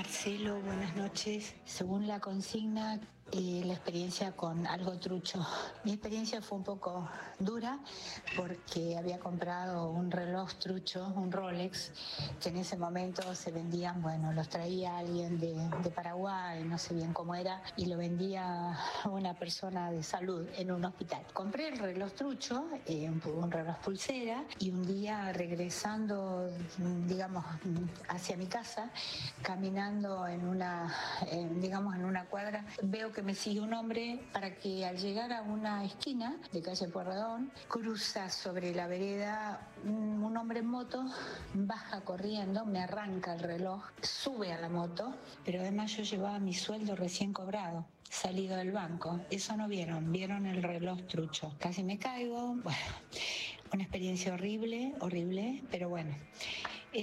Marcelo, buenas noches. Según la consigna, la experiencia con algo trucho. Mi experiencia fue un poco dura porque había comprado un reloj trucho, un Rolex, que en ese momento se vendían, bueno, los traía alguien de Paraguay, no sé bien cómo era, y lo vendía una persona de salud en un hospital. Compré el reloj trucho, un reloj pulsera, y un día regresando, digamos, hacia mi casa, caminando en una cuadra, veo que me sigue un hombre para que al llegar a una esquina de calle Pueyrredón, cruza sobre la vereda un hombre en moto, baja corriendo, me arranca el reloj, sube a la moto, pero además yo llevaba mi sueldo recién cobrado, salido del banco. Eso no vieron el reloj trucho. Casi me caigo, bueno, una experiencia horrible, pero bueno.